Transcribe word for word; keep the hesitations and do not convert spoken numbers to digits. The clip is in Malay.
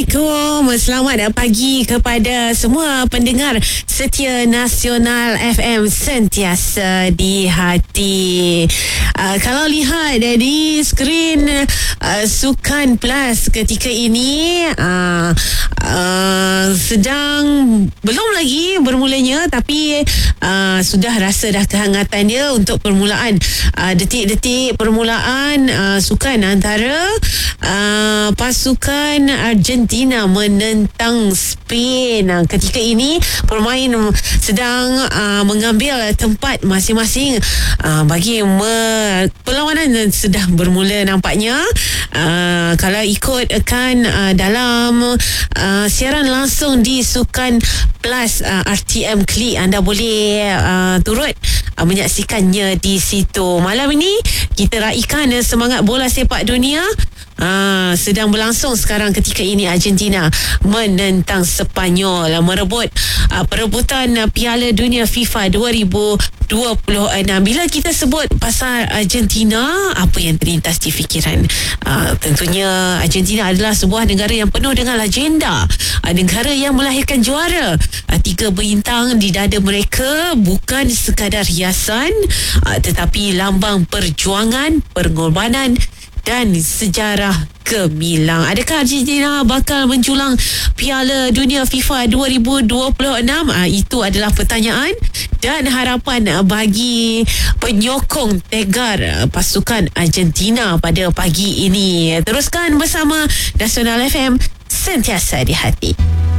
Assalamualaikum. Selamat pagi kepada semua pendengar setia Nasional F M sentiasa di hati. Uh, kalau lihat dari skrin uh, Sukan Plus ketika ini uh, uh, sedang belum lagi bermulanya, tapi uh, sudah rasa dah kehangatan dia untuk permulaan uh, detik-detik permulaan uh, sukan antara uh, pasukan Argentina menentang Spain. Ketika ini pemain sedang uh, mengambil tempat masing-masing uh, bagi me- perlawanan sedang bermula nampaknya. Uh, kalau ikutkan uh, dalam uh, siaran langsung di Sukan Plus uh, R T M Klik, anda boleh uh, turut uh, menyaksikannya di situ. Malam ini kita raikan uh, semangat bola sepak dunia. Ah, sedang berlangsung sekarang ketika ini. Argentina menentang Sepanyol merebut ah, perebutan ah, Piala Dunia FIFA dua ribu dua puluh enam. Bila kita sebut pasal Argentina, apa yang terlintas di fikiran? Ah, tentunya Argentina adalah sebuah negara yang penuh dengan legenda, ah, negara yang melahirkan juara ah, tiga bintang di dada mereka bukan sekadar hiasan, ah, tetapi lambang perjuangan, pengorbanan dan sejarah gemilang. Adakah Argentina bakal menjulang Piala Dunia FIFA dua ribu dua puluh enam? Ah, itu adalah pertanyaan dan harapan bagi penyokong tegar pasukan Argentina pada pagi ini. Teruskan bersama Nasional F M, sentiasa di hati.